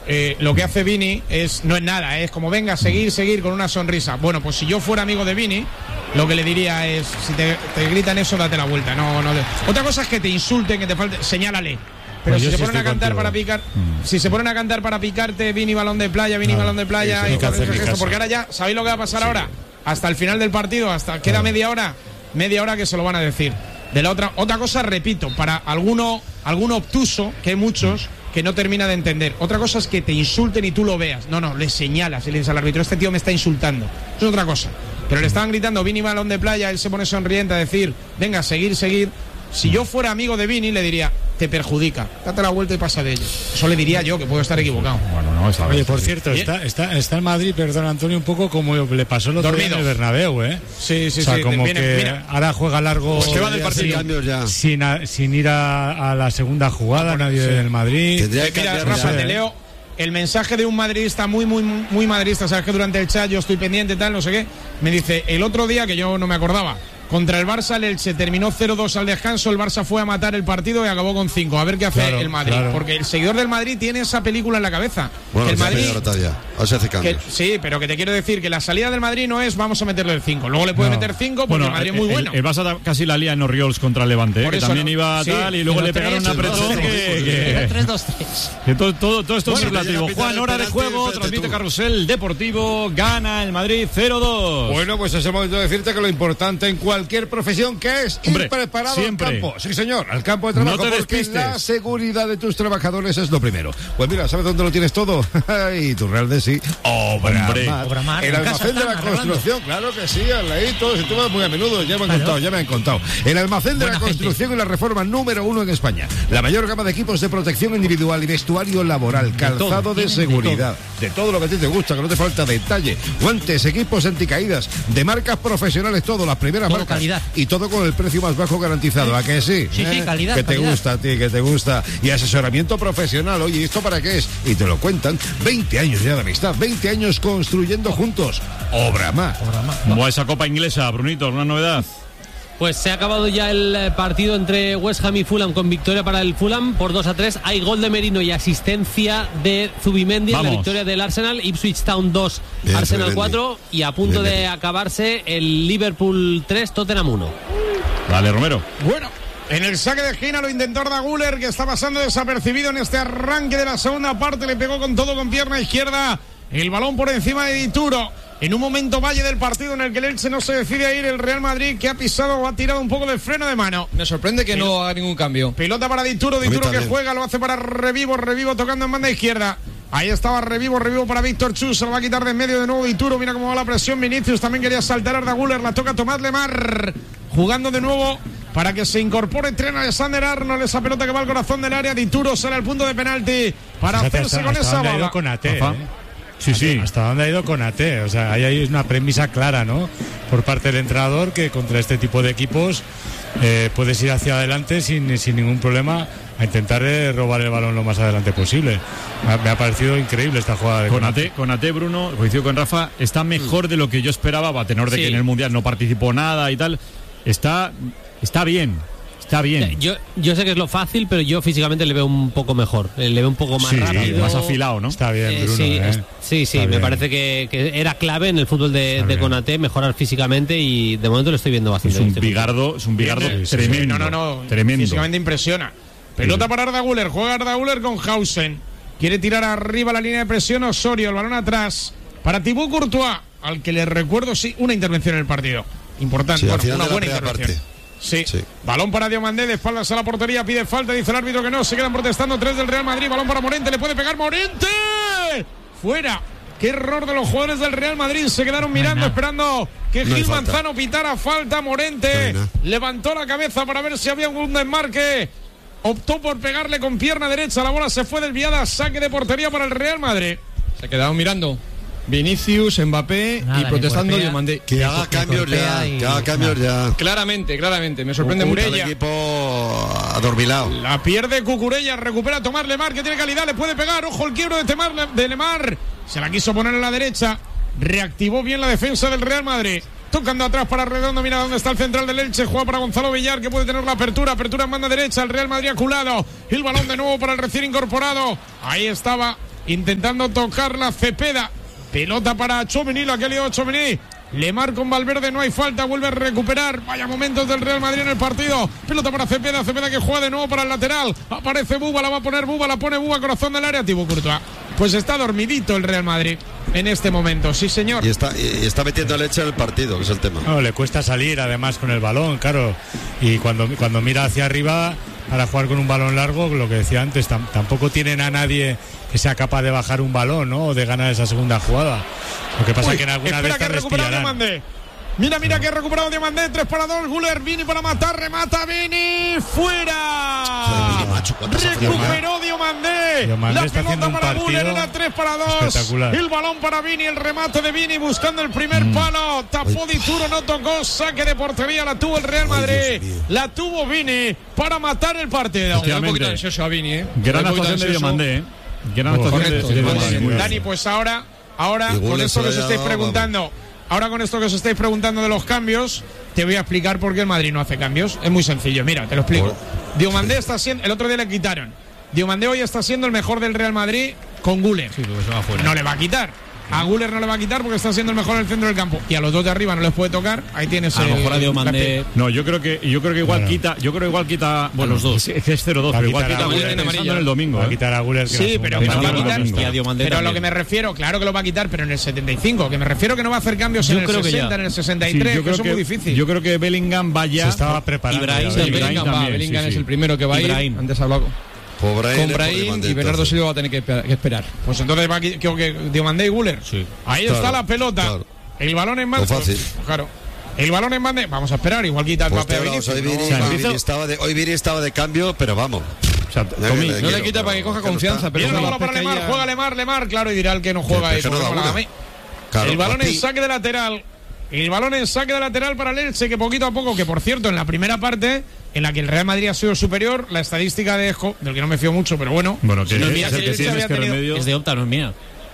lo que hace Vini no es nada, es como venga, seguir con una sonrisa. Bueno, pues si yo fuera amigo de Vini, lo que le diría es, si te gritan eso, date la vuelta. Otra cosa es que te insulten, que te falte, señálale. Pero pues si se ponen a cantar para picar, si se ponen a cantar para picarte, Vini balón de playa, balón de playa, y porque ahora ya, ¿sabéis lo que va a pasar ahora? Hasta el final del partido, hasta queda media hora que se lo van a decir. De la otra cosa, repito, para alguno obtuso, que hay muchos que no termina de entender. Otra cosa es que te insulten y tú lo veas. No, le señalas y le dices al árbitro, este tío me está insultando. Eso es otra cosa. Pero le estaban gritando Vini balón de playa, él se pone sonriente a decir, venga, seguir. Si yo fuera amigo de Vini, le diría, te perjudica, date la vuelta y pasa de ello. Eso le diría yo, que puedo estar equivocado. Bueno, no, está bien. Oye, por cierto, está el Madrid, perdón Antonio, un poco como le pasó el otro día en el Bernabéu, ¿eh? Sí. O sea, como mira, ahora juega largo. Pues que va del partido sin ir a la segunda jugada, nadie del Madrid. Mira, Rafa, te leo el mensaje de un madridista muy madridista, sabes que durante el chat yo estoy pendiente, tal, no sé qué. Me dice, el otro día, que yo no me acordaba, contra el Barça, el Elche terminó 0-2 al descanso, el Barça fue a matar el partido y acabó con 5. A ver qué hace el Madrid. Claro. Porque el seguidor del Madrid tiene esa película en la cabeza. Bueno, el Madrid, se hace cambios. Sí, pero que te quiero decir que la salida del Madrid no es vamos a meterle el 5. Luego le puede meter 5 porque el Madrid es muy bueno. El Barça casi la lía en Oriols contra el Levante, que también iba tal y luego le pegaron un apretón que 3-2-3. Todo esto es relativo. Juan, hora de juego, transmite Carrusel Deportivo, gana el Madrid 0-2. Bueno, pues es el momento de decirte que lo importante en cualquier profesión que es ir preparado siempre al campo. Sí, señor, al campo de trabajo, no te porque despistes. La seguridad de tus trabajadores es lo primero. Pues mira, ¿sabes dónde lo tienes todo? Y tu Real de sí, Obramar. El almacén de la construcción, claro que sí, al ladito, si tú vas muy a menudo, ya me han contado. El almacén de la construcción y la reforma número 1 en España. La mayor gama de equipos de protección individual y vestuario laboral, calzado de seguridad, de todo lo que a ti te gusta, que no te falta detalle. Guantes, equipos anticaídas, de marcas profesionales, todo, las primeras marcas. Calidad. Y todo con el precio más bajo garantizado, ¿a que sí? Sí, calidad. Que te gusta a ti, que te gusta. Y asesoramiento profesional, oye, ¿esto para qué es? Y te lo cuentan. 20 años ya de amistad, 20 años construyendo juntos. Obramar. ¿Cómo va esa Copa Inglesa, Brunito? ¿Alguna novedad? Pues se ha acabado ya el partido entre West Ham y Fulham con victoria para el Fulham por 2-3. Hay gol de Merino y asistencia de Zubimendi en la victoria del Arsenal. Ipswich Town 2, Arsenal 4 y a punto de acabarse el Liverpool 3, Tottenham 1. Vale, Romero. Bueno, en el saque de esquina lo intentó Arda Güler, que está pasando desapercibido en este arranque de la segunda parte. Le pegó con todo con pierna izquierda. El balón por encima de Dituro. En un momento valle del partido en el que el Elche no se decide a ir, el Real Madrid, que ha pisado o ha tirado un poco de freno de mano. Me sorprende que no haga ningún cambio. Pelota para Dituro que juega, lo hace para Revivo tocando en banda izquierda. Ahí estaba Revivo para Víctor Chus, se lo va a quitar de en medio de nuevo Dituro. Mira cómo va la presión, Vinicius también quería saltar Arda Güler, la toca Tomás Lemar, jugando de nuevo para que se incorpore Trent Alexander-Arnold, esa pelota que va al corazón del área. Dituro sale al punto de penalti para hacerse con esa bola. Sí. ¿Hasta dónde ha ido Konaté? O sea, ahí hay una premisa clara, ¿no? Por parte del entrenador, que contra este tipo de equipos puedes ir hacia adelante sin ningún problema a intentar robar el balón lo más adelante posible. Me ha parecido increíble esta jugada de Konaté, Bruno, coincido con Rafa, está mejor de lo que yo esperaba, a tenor de que en el Mundial no participó nada y tal. Está bien. Está bien. Yo sé que es lo fácil, pero yo físicamente le veo un poco mejor. Le veo un poco más rápido. Más afilado, ¿no? Está bien, Bruno. Sí, me bien. Parece que era clave en el fútbol de Konaté mejorar físicamente y de momento lo estoy viendo bastante. Es un bigardo tremendo. No. Tremendo. Físicamente impresiona. Pelota para Arda Güler. Juega Arda Güler con Hausen. Quiere tirar arriba la línea de presión Osorio. El balón atrás para Thibaut Courtois, al que le recuerdo, una intervención en el partido. Importante. Una buena intervención. Sí. Balón para Diomandé, de espaldas a la portería, pide falta, dice el árbitro que no, se quedan protestando 3 del Real Madrid, balón para Morente, le puede pegar Morente, fuera. Qué error de los jugadores del Real Madrid, se quedaron mirando, esperando que Gil Manzano pitara falta. Morente levantó la cabeza para ver si había algún desmarque, optó por pegarle con pierna derecha, la bola se fue desviada, saque de portería para el Real Madrid. Se quedaron mirando Vinicius, Mbappé y protestando Diomandé. Que haga cambios ya. Claramente, me sorprende mucho. El equipo adormilado. La pierde Cucurella, recupera Tomás Lemar, que tiene calidad, le puede pegar, ojo el quiebro de Lemar, se la quiso poner en la derecha, reactivó bien la defensa del Real Madrid. Tocando atrás para Redondo, mira dónde está el central del Elche, juega para Gonzalo Villar, que puede tener la apertura en banda derecha, el Real Madrid aculado, el balón de nuevo para el recién incorporado, ahí estaba intentando tocarla Cepeda. Pelota para Tchouaméni, la que ha liado Tchouaméni. Lemar con Valverde, no hay falta, vuelve a recuperar. Vaya momentos del Real Madrid en el partido. Pelota para Cepeda, Cepeda que juega de nuevo para el lateral. Aparece Buba, la va a poner Buba, la pone Buba, corazón del área, Thibaut Courtois. Pues está dormidito el Real Madrid en este momento, sí señor. Y está metiendo leche en el partido, que es el tema. No, le cuesta salir además con el balón, claro. Y cuando mira hacia arriba para jugar con un balón largo, lo que decía antes, tampoco tienen a nadie que sea capaz de bajar un balón, ¿no? O de ganar esa segunda jugada. Lo que pasa es que en alguna de estas respirarán. Mira que ha recuperado Diomandé, 3-2, Güler, Vini para matar, remata Vini, fuera. Recuperó Diomandé. La pelota para Güler, era 3-2. El balón para Vini, el remate de Vini buscando el primer palo. Tapó Dituro, no tocó, saque de portería, la tuvo el Real Madrid. La tuvo Vini para matar el partido. Un poquito ansioso a Vini, Gran actuación de Diomandé, Gran actuación de Diomandé. Dani, pues ahora con esto que os estáis preguntando. Ahora con esto que os estáis preguntando de los cambios, te voy a explicar por qué el Madrid no hace cambios. Es muy sencillo, mira, te lo explico. Diomandé está siendo, el otro día le quitaron. Diomandé hoy está siendo el mejor del Real Madrid con Güler. Sí, porque se va fuera. No le va a quitar. A Güler no le va a quitar porque está siendo el mejor en el centro del campo. Y a los dos de arriba no les puede tocar. Ahí tienes a lo mejor a Diomandé. No, yo creo que igual quita. Bueno, los dos. Es 0-2, pero igual quita a Güler pensando en el domingo. Va a quitar a Güler. Sí, pero va a quitar. Pero a lo que me refiero, refiero, claro que lo va a quitar, pero en el 75. Que me refiero que no va a hacer cambios en el 60, en el 63. Sí, que eso es muy difícil. Yo creo que Bellingham vaya. Se estaba preparando. Bellingham es el primero que va a ir. Antes hablaba con Brahim y Bernardo Silva va a tener que esperar. Pues entonces va a que Diomandé y Güler. Sí. Ahí está la pelota. Claro. El balón en banda. Claro. El balón en banda. Vamos a esperar. Igual quita el papel. Hoy Vini estaba de cambio, pero vamos. O sea, no le quita para que coja confianza. Pero la bola para Lemar. Juega Lemar. Claro, y dirá el que no juega eso. El balón en saque de lateral. El balón en saque de lateral para el Elche, que poquito a poco, que por cierto, en la primera parte, en la que el Real Madrid ha sido superior, la estadística de Esco, del que no me fío mucho, pero bueno. Bueno, que es el que tienes que remedio. Es de Opta, no es mía.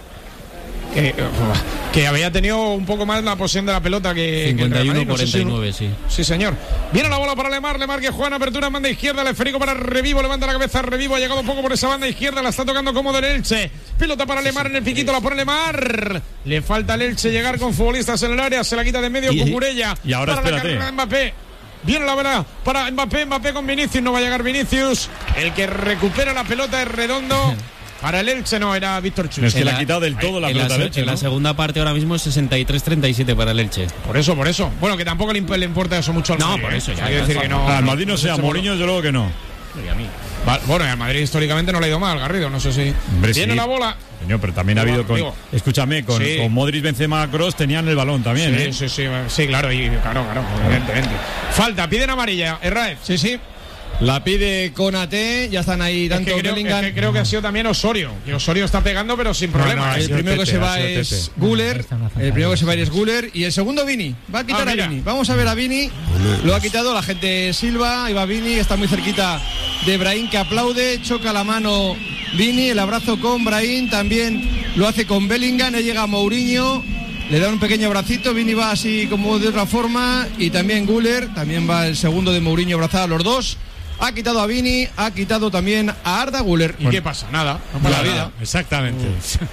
Que había tenido un poco más la posesión de la pelota que 51-49, sí. Sí, señor. Viene la bola para Lemar que juega en apertura en banda izquierda, el esférico para Revivo, levanta la cabeza Revivo, ha llegado poco por esa banda izquierda, la está tocando cómodo el Elche. Pelota para Lemar en el piquito, la pone Lemar. Le falta al Elche llegar con futbolistas en el área, se la quita de medio Cucurella. Y ahora para espérate. La carrera de Mbappé. Viene la bola para Mbappé con Vinicius, no va a llegar Vinicius. El que recupera la pelota es Redondo. Para el Elche no, era Víctor Chus. Es que le ha quitado del todo la pelota al Elche. En la segunda parte ahora mismo es 63-37 para el Elche. Por eso. Bueno, que tampoco le importa eso mucho al Madrid. No, por eso. Hay que decir que no. Al Madrid no sea, Mourinho desde luego que no. Y a mí. Bueno, y al Madrid históricamente no le ha ido mal, Garrido, no sé si. Viene la bola. Señor, pero también ha habido con. Escúchame, con Modric, Benzema, Kroos tenían el balón también. Sí, claro, evidentemente. Falta, piden amarilla, Herrera. Sí. La pide Konaté, ya están ahí tanto Bellingham. Creo que ha sido también Osorio. Y Osorio está pegando, pero sin problema. El primero que se va es Güler. Y el segundo Vini. Va a quitar a Vini. Vamos a ver a Vini. Lo ha quitado la gente Silva. Ahí va Vini, está muy cerquita de Brahim, que aplaude. Choca la mano Vini. El abrazo con Brahim. También lo hace con Bellingham. Le llega Mourinho. Le da un pequeño abracito. Vini va así como de otra forma. Y también Güler. También va el segundo de Mourinho abrazar a los dos. Ha quitado a Vini, ha quitado también a Arda Güler. ¿Y qué pasa? Nada, no pasa la vida. Exactamente.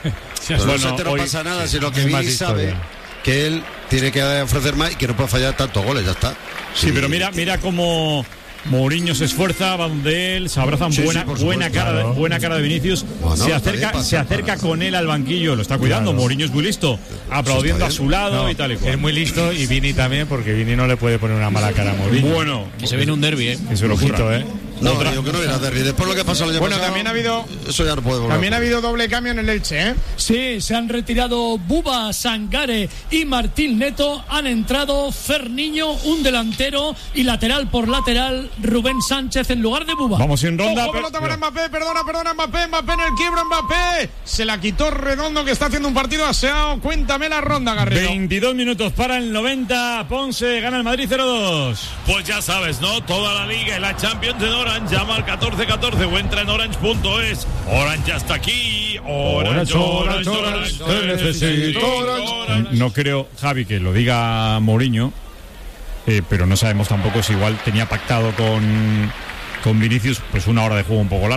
No pasa nada, sino que Vini sabe que él tiene que ofrecer más y que no puede fallar tantos goles, ya está. Sí, pero mira cómo Mourinho se esfuerza, va donde él, se abrazan, buena cara de Vinicius, se acerca con él al banquillo, lo está cuidando. Mourinho es muy listo, aplaudiendo a su lado y tal y cual. Es muy listo, y Vini también, porque Vini no le puede poner una mala cara a Mourinho. Bueno, que se viene un derbi, que se lo ocurra. No, digo que no viene a derbi. Después lo que pasó el año pasado, también ha habido. Eso ya no puede volver. También ha habido doble cambio en el Elche, ¿eh? Sí, se han retirado Buba, Sangare y Martín Neto. Han entrado Ferniño, un delantero, y lateral por lateral Rubén Sánchez en lugar de Buba. Vamos en ronda. Pelota para Mbappé, perdona Mbappé en el quiebro, Mbappé. Se la quitó Redondo, que está haciendo un partido aseado. Cuéntame la ronda, Garrido. 22 minutos para el 90. Ponce gana el Madrid 0-2. Pues ya sabes, ¿no? Toda la liga y la Champions en Orange. Llama al 1414 o entra en orange.es. Orange ya está aquí. Orange. Te necesito, Orange. No creo, Javi, que lo diga Mourinho, pero no sabemos tampoco si igual tenía pactado con Vinicius pues una hora de juego un poco larga.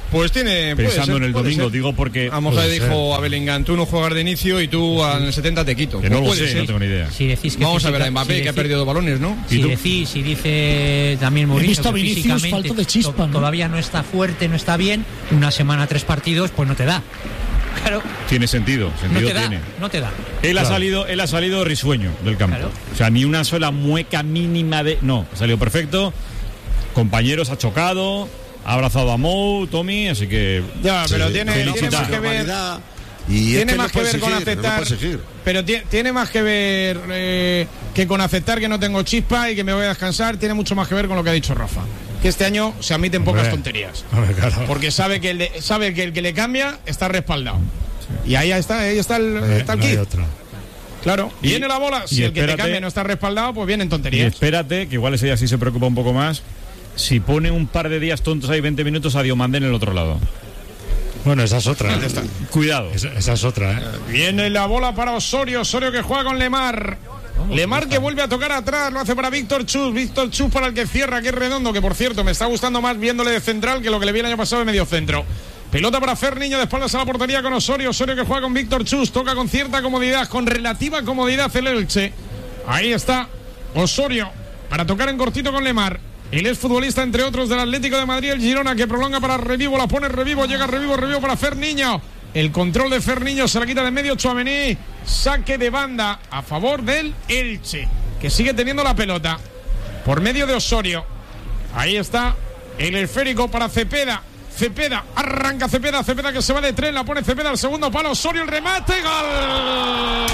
Pues tiene. Pensando en el domingo, digo porque. A lo mejor le dijo a Bellingham, tú no juegas de inicio y tú en el 70 te quito. Que no lo sé, no tengo ni idea. Si decís que vamos a ver a Mbappé, que ha perdido 2 balones, ¿no? Si dice también Mourinho que físicamente de chispa, ¿no? Todavía no está fuerte, no está bien, una semana, 3 partidos, pues no te da. Claro. Tiene sentido tiene. No te da. Él ha salido risueño del campo. Claro. O sea, ni una sola mueca mínima de. No, ha salido perfecto. Compañeros, ha chocado. Ha abrazado a Mou, Tommy, así que. Ya, pero tiene más que ver. Y tiene más que ver con aceptar. Pero tiene más que ver que con aceptar que no tengo chispa y que me voy a descansar. Tiene mucho más que ver con lo que ha dicho Rafa. Que este año se admiten pocas tonterías. Claro. Porque sabe que el que le cambia está respaldado. Sí. Y ahí está el kit. Claro, viene la bola. Si el que te cambia no está respaldado, pues vienen tonterías. Y espérate, que igual ese día sí se preocupa un poco más. Si pone un par de días tontos ahí 20 minutos a Diomandé en el otro lado. Bueno, esa es otra. Cuidado. Esa es otra, Viene la bola para Osorio que juega con Lemar. Lemar que vuelve a tocar atrás, lo hace para Víctor Chus para el que cierra, que es Redondo, que por cierto me está gustando más viéndole de central que lo que le vi el año pasado de medio centro. Pelota para Ferniño, de espaldas a la portería con Osorio que juega con Víctor Chus, toca con cierta comodidad, con relativa comodidad el Elche. Ahí está Osorio para tocar en cortito con Lemar. El exfutbolista, entre otros, del Atlético de Madrid, el Girona, que prolonga para Revivo, la pone Revivo, llega Revivo para Ferniño. El control de Ferniño se la quita de medio Tchouaméni. Saque de banda a favor del Elche, que sigue teniendo la pelota por medio de Osorio. Ahí está el esférico para Cepeda. Arranca Cepeda que se va de tren, la pone Cepeda al segundo palo. Osorio, el remate, gol.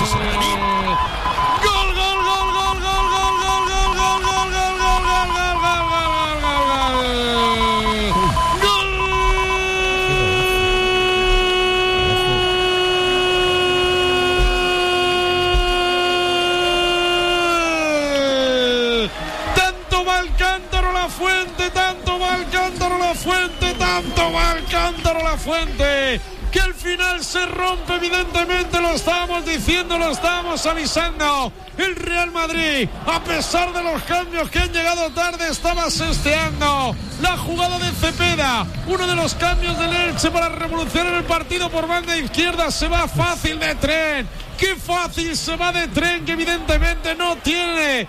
La Fuente, que al final se rompe, evidentemente lo estábamos diciendo, lo estábamos avisando. El Real Madrid, a pesar de los cambios que han llegado tarde, estaba sesteando la jugada de Cepeda. Uno de los cambios del Elche para revolucionar el partido por banda izquierda. Se va fácil de tren. Qué fácil se va de tren, que evidentemente no tiene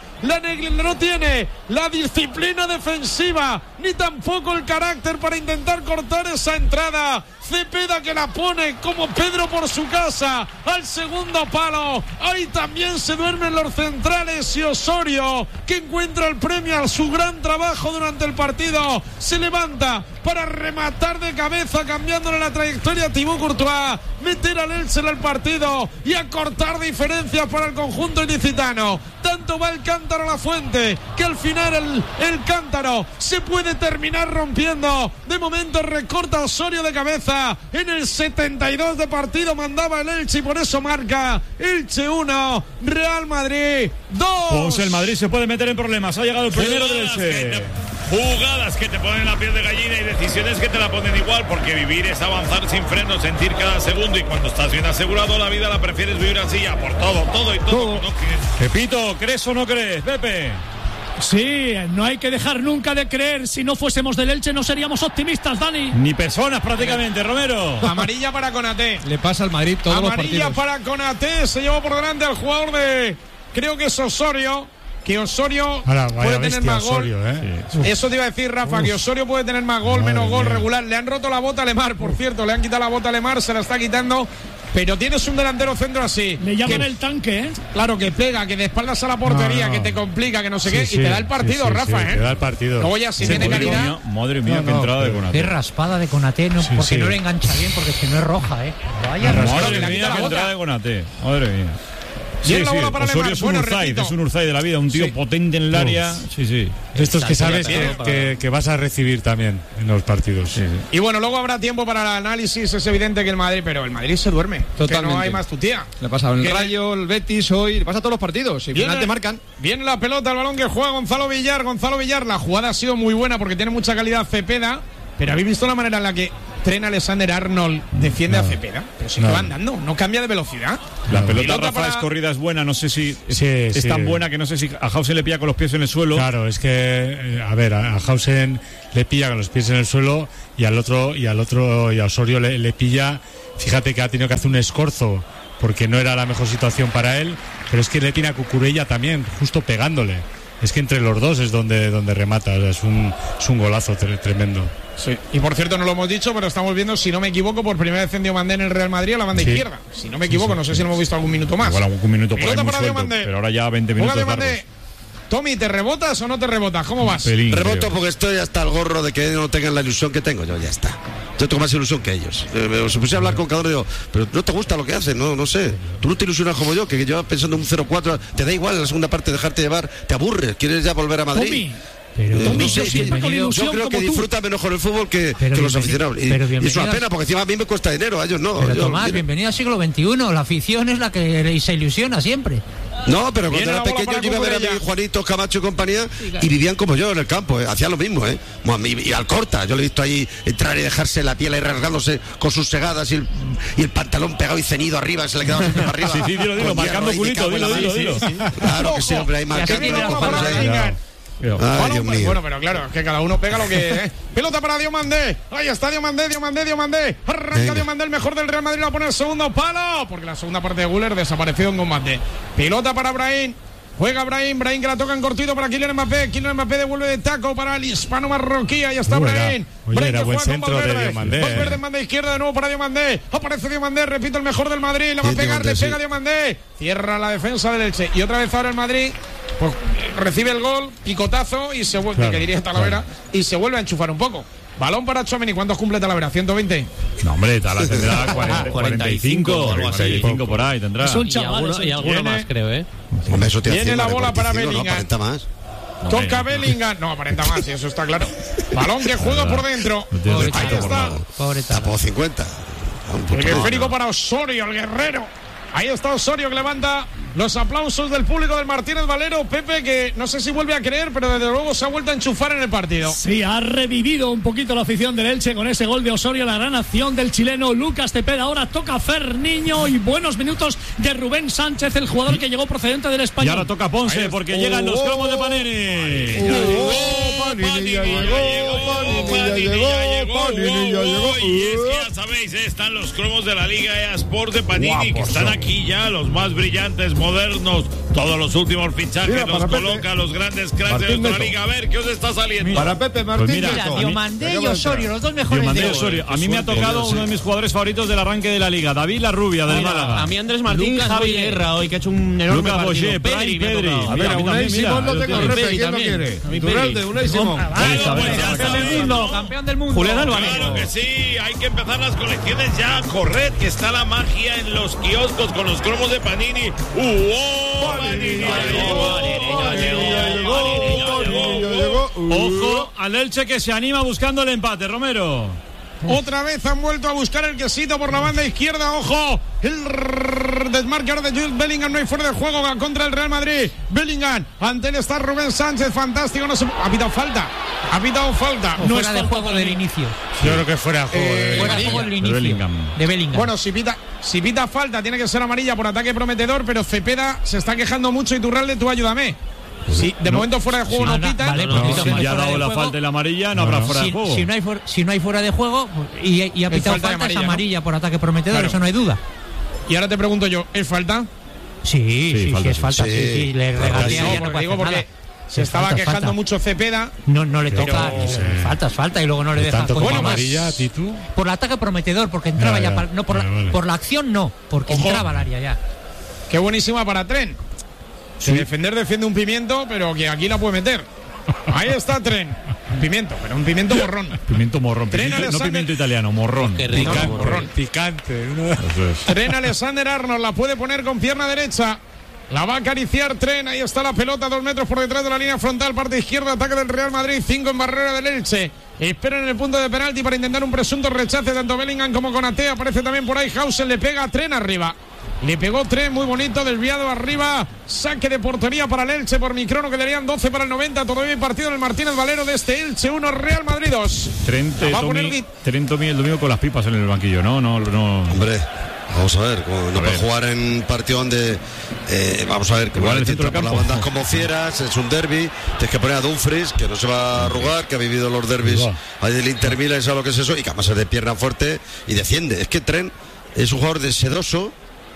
la disciplina defensiva ni tampoco el carácter para intentar cortar esa entrada. Cepeda, que la pone como Pedro por su casa al segundo palo. Ahí también se duermen los centrales, y Osorio, que encuentra el premio a su gran trabajo durante el partido, se levanta para rematar de cabeza, cambiándole la trayectoria a Thibaut Courtois, meter al Elche en el partido y acortar diferencias para el conjunto ilicitano. Tanto va el cántaro a La Fuente, que al final el cántaro se puede terminar rompiendo. De momento recorta Osorio de cabeza. En el 72 de partido mandaba el Elche, y por eso marca Elche 1, Real Madrid 2. Pues el Madrid se puede meter en problemas. Ha llegado el primero del Elche. Jugadas que te ponen la piel de gallina y decisiones que te la ponen igual, porque vivir es avanzar sin freno, sentir cada segundo, y cuando estás bien asegurado la vida la prefieres vivir así, ya por todo y todo. Pepito, ¿crees o no crees, Pepe? Sí, no hay que dejar nunca de creer. Si no fuésemos del Elche no seríamos optimistas, Dani. Ni personas prácticamente, Romero. Amarilla para Konaté. Le pasa al Madrid todos los partidos. Amarilla para Konaté, se llevó por delante al jugador de, creo que es Osorio. Que Osorio puede tener más gol. Osorio, sí. Eso te iba a decir, Rafa, que Osorio puede tener más gol, menos gol regular. Le han roto la bota a Lemar, por cierto, le han quitado la bota a Lemar, se la está quitando. Pero tienes un delantero centro así. Le llaman el tanque, ¿eh? Claro, que pega, que de espaldas a la portería, que te complica, que no sé qué, y te da el partido, Rafa, ¿eh? Te da el partido. Luego ya, si tiene calidad. Madre mía, qué entrada de Konaté. Qué raspada de Konaté, porque no le engancha bien, porque si no es roja, ¿eh? Vaya raspada. Madre mía, qué entrada de Konaté. Madre mía. Osorio es un Urzay de la vida, un tío potente en el área. Sí. Estos que sabes que vas a recibir también en los partidos. Sí. Y bueno, luego habrá tiempo para el análisis. Es evidente que el Madrid, pero el Madrid se duerme. Totalmente. Que no hay más tutía. Le pasa al Rayo, el Betis hoy, le pasa a todos los partidos. Y al final te marcan. Viene la pelota, el balón que juega Gonzalo Villar. La jugada ha sido muy buena porque tiene mucha calidad Cepeda. Pero habéis visto la manera en la que Trent Alexander-Arnold defiende a Cepeda, pero si va andando, no cambia de velocidad. La pelota, Rafa, es corrida, es buena, no sé si es tan buena que no sé si a Hausen le pilla con los pies en el suelo. Claro, es que, a ver, a Hausen le pilla con los pies en el suelo y a Osorio le pilla, fíjate que ha tenido que hacer un escorzo porque no era la mejor situación para él, pero es que le tiene a Cucurella también, justo pegándole. Es que entre los dos es donde remata, o sea, es un golazo tremendo. Sí. Y por cierto, no lo hemos dicho, pero estamos viendo, si no me equivoco, por primera vez en Diomandé en el Real Madrid a la banda izquierda. Si no me equivoco, no sé si lo hemos visto algún minuto más. Igual algún minuto por ahí muy suelto, pero ahora ya 20 minutos largos. Tommy, ¿te rebotas o no te rebotas? ¿Cómo vas? Reboto porque estoy hasta el gorro de que no tengan la ilusión que tengo yo, ya está. Yo tengo más ilusión que ellos. Se puse a hablar con cada uno y digo, pero no te gusta lo que hacen, no sé. Tú no te ilusionas como yo, que yo pensando en un 0-4, te da igual en la segunda parte dejarte llevar, te aburres, quieres ya volver a Madrid. Tommy. Pero no sé, yo creo que disfruta mejor el fútbol que los aficionados. Y es una pena, porque encima a mí me cuesta dinero, a ellos no. Pero Tomás, bienvenido al siglo XXI. La afición es la que se ilusiona siempre. No, pero cuando era pequeño yo iba a ver a mi Juanito, Camacho y compañía y vivían como yo en el campo, hacían lo mismo, y Alcorta, yo le he visto ahí entrar y dejarse la piel ahí rasgándose con sus segadas y el pantalón pegado y ceñido arriba, se le quedaba siempre para arriba. Sí, dilo, marcando culito, dilo. Claro que sí, hombre, ahí marcando. Ay, Dios mío. Bueno, pero claro, es que cada uno pega lo que... Pelota para Diomandé. Ahí está Diomandé. Arranca Diomandé, el mejor del Real Madrid, a poner el segundo palo, porque la segunda parte de Güler desapareció en combate. Pelota para Brahim. Juega Brahim que la toca en cortito para Kylian Mbappé. Kylian Mbappé devuelve de taco para el hispano marroquí. Ahí está Brahim. Brahim que juega con Valverde. Valverde en banda izquierda de nuevo para Diomandé. Aparece Diomandé, repito, el mejor del Madrid. Le va a pegar, le pega Diomandé. Cierra la defensa del Elche. Y otra vez ahora el Madrid pues recibe el gol, picotazo y se vuelve, que diría Talavera, y se vuelve a enchufar un poco. Balón para Tchouaméni. ¿Cuántos cumple Talavera? ¿120? No, hombre, Talavera tendrá 45 por ahí tendrá. Es un chaval, y alguno más, creo, Hombre, eso viene la bola para Bellingham. No aparenta más. Toca Bellingham. No, aparenta más, y eso está claro. Balón que juega por dentro. Ahí está. Tapó 50. El esférico para Osorio, el guerrero. Ahí está Osorio, que levanta los aplausos del público del Martínez Valero. Pepe, que no sé si vuelve a creer, pero desde luego se ha vuelto a enchufar en el partido. Sí, ha revivido un poquito la afición del Elche con ese gol de Osorio, la gran acción del chileno Lucas Cepeda. Ahora toca Ferniño y buenos minutos de Rubén Sánchez, el jugador que llegó procedente del Español. Y ahora toca Ponce, porque llegan los cromos de Panini. Llegó. Y es que ya sabéis, están los cromos de la Liga EA Sport de Panini, que están aquí ya, los más brillantes, modernos, todos los últimos fichajes, los coloca los grandes cracks de nuestra liga. A ver, ¿qué os está saliendo? Para Pepe Martín. Pues Diomandé y Osorio, los dos mejores de Osorio. A mí me ha tocado uno de mis jugadores favoritos del arranque de la liga, David La Rubia, del Málaga. A mí Andrés Martín, Javi Guerra, hoy que ha hecho un enorme partido. Pedri. A ver, a Unai Simón no tengo repe, ¿quién lo quiere? Turralde, Unai Simón. Campeón del mundo. Julián Álvarez. Claro que sí, hay que empezar las colecciones ya. Corred, que está la magia en los kioscos con los cromos de Panini. Ojo al Elche, que se anima buscando el empate, Romero. Otra vez han vuelto a buscar el quesito por la banda izquierda. Ojo, el desmarque ahora de Jude Bellingham. No hay fuera de juego contra el Real Madrid. Bellingham, ante él está Rubén Sánchez. Fantástico, ha pitado falta. No fuera de juego del inicio. Yo creo que fuera de juego. Fuera de juego del inicio. De Bellingham. Bueno, si pita falta, tiene que ser amarilla por ataque prometedor, pero Cepeda se está quejando mucho. Y Turralde, tú ayúdame. Si de momento fuera de juego no pita. Si ya ha dado la falta en la amarilla, no habrá fuera de juego. Si no hay fuera de juego y ha pitado falta, es amarilla por ataque prometedor, eso no hay duda. Y ahora te pregunto yo, ¿es falta? Sí, es falta. Sí, le regatea, ya no puede hacer nada. Se estaba quejando mucho Cepeda. No le toca. Es falta y luego no le deja. Bueno, amarilla, Titu. Por el ataque prometedor, porque entraba ya. No por la acción, no, porque entraba al área ya. Qué buenísima para Trent. Sí. Defender defiende un pimiento, pero que aquí la puede meter. Ahí está Trent. Un pimiento, pero un pimiento morrón. Pimiento morrón. No pimiento italiano, morrón. Qué rico. Morrón. Picante. Trent Alexander-Arnold la puede poner con pierna derecha. La va a acariciar Trent. Ahí está la pelota, 2 metros por detrás de la línea frontal. Parte izquierda, ataque del Real Madrid. 5 en barrera del Elche. Esperan en el punto de penalti para intentar un presunto rechace tanto Bellingham como Konaté. Aparece también por ahí Hausen. Le pega a Trent arriba. Le pegó 3, muy bonito, desviado arriba. Saque de portería para el Elche por Microno, quedarían 12 para el 90. Todavía hay partido en el Martínez Valero de este Elche 1, Real Madrid 2. Trento el domingo con las pipas en el banquillo, ¿no? Hombre, vamos a ver, no puede jugar en partido donde vamos a ver, que igual entra por las bandas como fieras, es un derbi, tienes que poner a Dumfries, que no se va a arrugar, que ha vivido los derbis ahí del Inter Milan, sabe lo que es eso, y que además es de pierna fuerte y defiende. Es que Trent es un jugador de sedoso,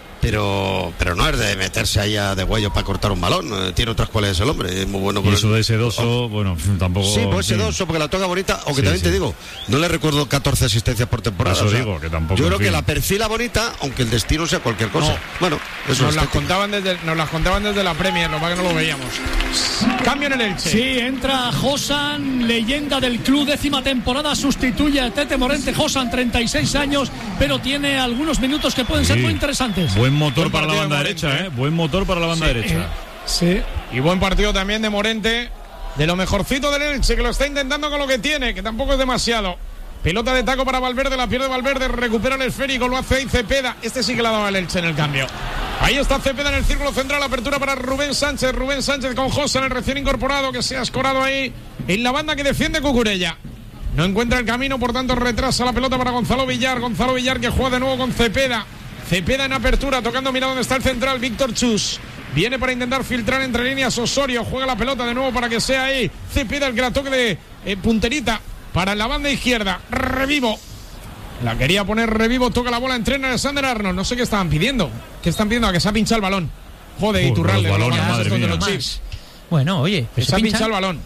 pero no es de meterse ahí de huello para cortar un balón. Tiene otras cualidades el hombre, es muy bueno con eso de sedoso, bueno, tampoco. Sí, pues sedoso, porque la toca bonita, aunque también te digo, no le recuerdo 14 asistencias por temporada. Eso digo, que tampoco. Yo creo que la perfila bonita, aunque el destino sea cualquier cosa. Bueno, eso nos las contaban desde la Premier, lo que no lo veíamos. Cambio en el Elche. Sí, entra Josan, leyenda del club, 10ª temporada, sustituye a Tete Morente. Josan, 36 años, pero tiene algunos minutos que pueden ser muy interesantes. Buen motor para la banda derecha, Buen motor para la banda derecha. Sí. Y buen partido también de Morente, de lo mejorcito del Elche, que lo está intentando con lo que tiene, que tampoco es demasiado. Pelota de taco para Valverde, la pierde Valverde, recupera el esférico, lo hace ahí Cepeda. Este sí que la daba el Elche en el cambio. Ahí está Cepeda en el círculo central, apertura para Rubén Sánchez con José, el recién incorporado, que se ha escorado ahí en la banda que defiende Cucurella. No encuentra el camino, por tanto retrasa la pelota para Gonzalo Villar que juega de nuevo con Cepeda en apertura, tocando, mira dónde está el central, Víctor Chus. Viene para intentar filtrar entre líneas Osorio, juega la pelota de nuevo para que sea ahí Cepeda el que la toque de punterita para la banda izquierda. Revivo, la quería poner Revivo, toca la bola, entrena Alexander Arnold, no sé qué estaban pidiendo. ¿Qué están pidiendo? A que se ha pinchado el balón. Joder, Iturralde, los Chiefs. Bueno, oye, se ha pinchado el balón.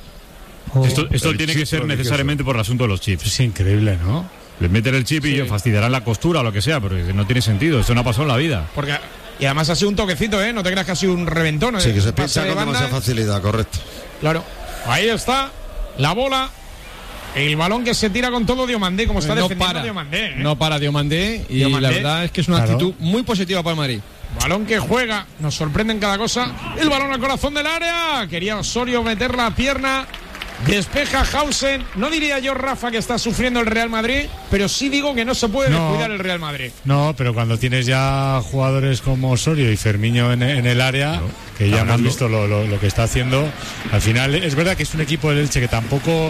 Esto tiene que ser necesariamente por el asunto de los chips. Es increíble, ¿no? Les meten el chip y fastidiarán la costura o lo que sea, pero no tiene sentido, esto no ha pasado en la vida. Y además ha sido un toquecito, no te creas que ha sido un reventón. Sí, que se pincha con demasiada facilidad, correcto. Claro, ahí está la bola, el balón que se tira con todo Diomandé, como está defendiendo Diomandé. No para Diomandé, y la verdad es que es una actitud muy positiva para el Madrid. Balón que juega, nos sorprende en cada cosa. El balón al corazón del área, quería Osorio meter la pierna. Despeja Hausen. No diría yo, Rafa, que está sufriendo el Real Madrid, pero sí digo que no se puede descuidar el Real Madrid. No, pero cuando tienes ya jugadores como Osorio y Fermiño en el área, que ya hemos visto lo que está haciendo, al final es verdad que es un equipo del Elche que tampoco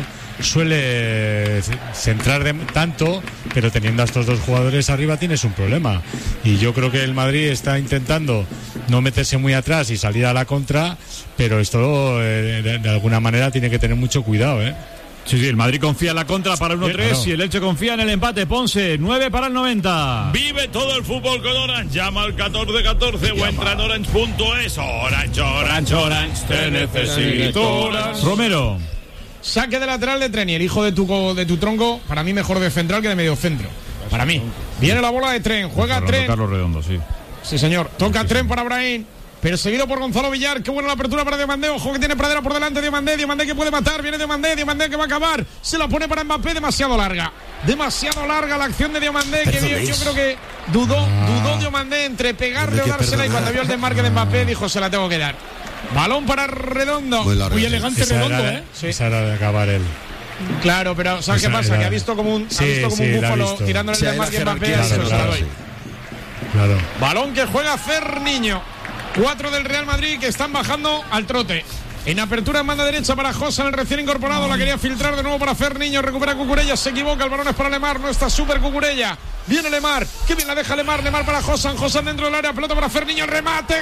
suele centrar tanto, pero teniendo a estos dos jugadores arriba tienes un problema. Y yo creo que el Madrid está intentando no meterse muy atrás y salir a la contra, pero esto de alguna manera tiene que tener mucho cuidado, Sí, el Madrid confía en la contra para 1-3 y el Elche confía en el empate. Ponce, 9 para el 90. Vive todo el fútbol con Orange. Llama al 1414 o entra en orange.es. Orange, te necesito. Orange. Romero. Saque de lateral de Tren, y el hijo de tu tronco, para mí mejor de central que de medio centro. Para mí. Viene la bola de Tren, juega Tren. Carlos Redondo, sí. Sí, señor. Toca Tren para Brahim. Perseguido por Gonzalo Villar. Qué buena la apertura para Diomandé. Ojo que tiene Pradera por delante. Diomandé que puede matar. Viene Diomandé que va a acabar. Se la pone para Mbappé. Demasiado larga la acción de Diomandé. Que yo creo que dudó Diomandé entre pegarle o dársela. Y cuando vio el desmarque de Mbappé dijo: se la tengo que dar. Balón para Redondo. Muy elegante Redondo, Sí. Esa era de acabar él. Claro, pero ¿sabes qué pasa? Que ha visto como un búfalo tirándole el desmarque a Mbappé. Claro. Balón que juega Ferniño. 4 del Real Madrid que están bajando al trote. En apertura en banda derecha para Josan, el recién incorporado. La quería filtrar de nuevo para Ferniño. Recupera Cucurella, se equivoca. El balón es para Lemar. No está súper Cucurella. Viene Lemar. Qué bien la deja Lemar. Lemar para Josan. Josan dentro del área. Pelota para Ferniño. Remate.